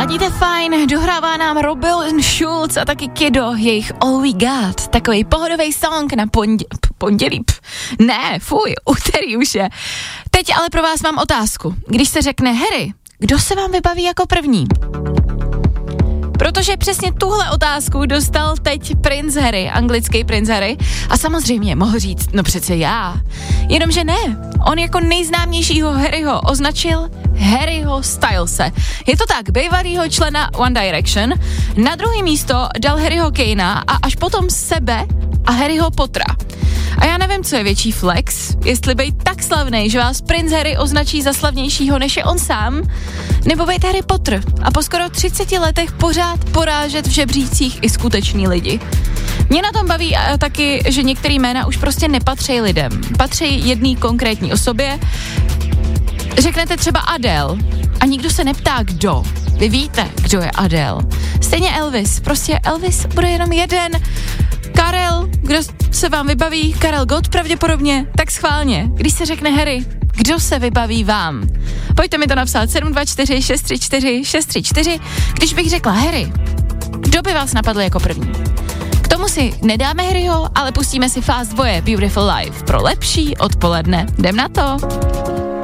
Ladíte fajn, dohrává nám Robin Schulz a taky Kiddo, jejich All We Got, takový pohodový song na pondělí, úterý už je. Teď ale pro vás mám otázku, když se řekne Harry, kdo se vám vybaví jako první? Protože přesně tuhle otázku dostal teď princ Harry, anglický princ Harry a samozřejmě mohl říct, no přece já. Jenomže ne, on jako nejznámějšího Harryho označil Harryho Stylese. Je to tak, bývalýho člena One Direction, na druhé místo dal Harryho Kanea a až potom sebe a Harryho Pottera. A já nevím, co je větší flex, jestli být tak slavnej, že vás princ Harry označí za slavnějšího než je on sám, nebo být Harry Potter a po skoro 30 letech pořád porážet v žebřících i skuteční lidi. Mě na tom baví taky, že některé jména už prostě nepatří lidem, patří jedné konkrétní osobě. Řeknete třeba Adele a nikdo se neptá, kdo. Vy víte, kdo je Adele. Stejně Elvis, prostě Elvis bude jenom jeden. Karel, kdo se vám vybaví? Karel Gott pravděpodobně, tak schválně. Když se řekne Harry, kdo se vybaví vám? Pojďte mi to napsat 724 634 634. Když bych řekla Harry, kdo by vás napadl jako první? K tomu si nedáme Harryho, ale pustíme si Fast Boye Beautiful Life pro lepší odpoledne. Jdem na to.